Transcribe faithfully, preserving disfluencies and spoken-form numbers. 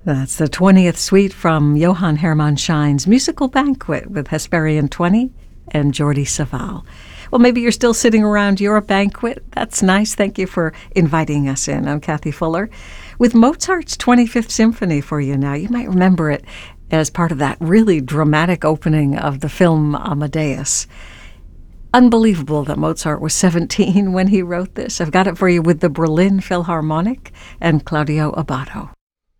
That's the twentieth suite from Johann Hermann Schein's Musical Banquet with Hesperian twenty and Jordi Savall. Well, maybe you're still sitting around your banquet. That's nice. Thank you for inviting us in. I'm Kathy Fuller with Mozart's twenty-fifth Symphony for you now. You might remember it as part of that really dramatic opening of the film Amadeus. Unbelievable that Mozart was seventeen when he wrote this. I've got it for you with the Berlin Philharmonic and Claudio Abbado.